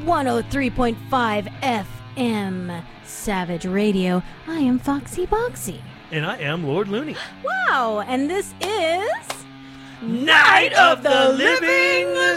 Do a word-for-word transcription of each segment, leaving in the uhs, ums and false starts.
one oh three point five F M Savage Radio. I am Foxy Boxy. And I am Lord Looney. Wow, and this is... Night of the Living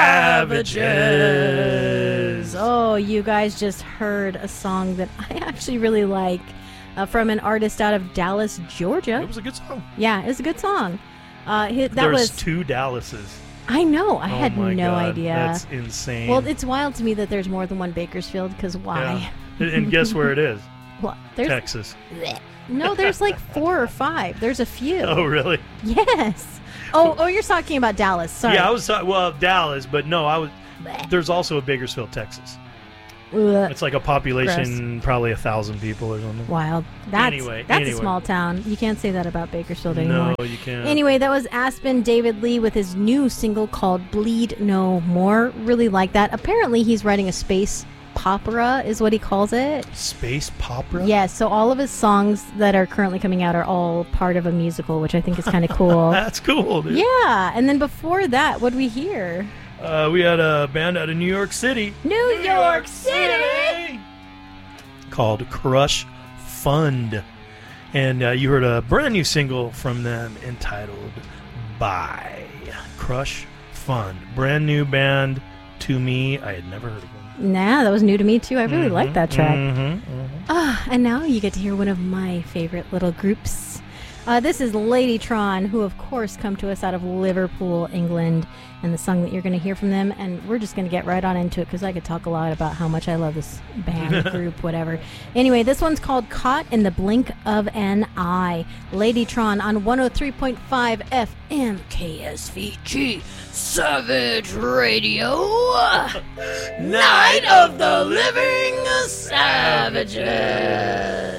Savages. Oh, you guys just heard a song that I actually really like uh, from an artist out of Dallas, Georgia. It was a good song. Yeah, it was a good song. Uh, that There's was two Dallases. I know. I oh had my no God, idea. That's insane. Well, it's wild to me that there's more than one Bakersfield, because why? Yeah. And guess where it is? Well, there's, Texas. No, there's like four or five. There's a few. Oh, really? Yes. Oh, oh, you're talking about Dallas. Sorry. Yeah, I was talking, well, Dallas, but no, I was. There's also a Bakersfield, Texas. Ugh. It's like a population, Gross. Probably a thousand people or something. Wild. That's, anyway, that's anyway. a small town. You can't say that about Bakersfield anymore. No, you can't. Anyway, that was Aspen David Lee with his new single called Bleed No More. Really like that. Apparently, he's writing a space popera, is what he calls it. Space popera? Yes, yeah, so all of his songs that are currently coming out are all part of a musical, which I think is kind of cool. That's cool, dude. Yeah, and then before that, what did we hear? Uh, we had a band out of New York City. New, New York, York City! City! Called Crush Fund. And uh, you heard a brand new single from them entitled Bye. Crush Fund. Brand new band to me. I had never heard of them. Nah, that was new to me too. I really mm-hmm, like that track. Mm-hmm, mm-hmm. Ah, and now you get to hear one of my favorite little groups. Uh, this is Ladytron, who of course come to us out of Liverpool, England, and the song that you're going to hear from them, and we're just going to get right on into it because I could talk a lot about how much I love this band, group, whatever. Anyway, this one's called Caught in the Blink of an Eye. Ladytron on one oh three point five F M K S V G Savage Radio. Night of the Living Savages.